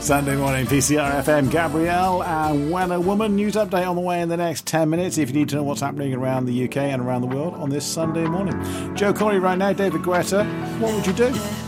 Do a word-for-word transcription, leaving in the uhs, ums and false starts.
Sunday morning, P C R F M, Gabrielle and Weather Woman. News update on the way in the next ten minutes if you need to know what's happening around the U K and around the world on this Sunday morning. Joe Corey right now, David Guetta. What would you do?